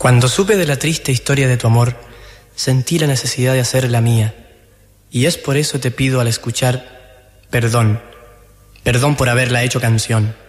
Cuando supe de la triste historia de tu amor, sentí la necesidad de hacerla mía, y es por eso te pido al escuchar perdón, perdón por haberla hecho canción.